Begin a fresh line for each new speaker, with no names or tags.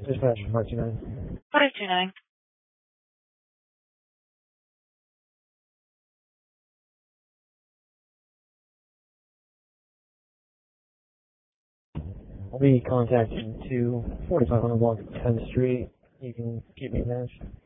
Dispatch 529.
529.
I'll be contacting 4500 block of 10th Street. You can keep me managed.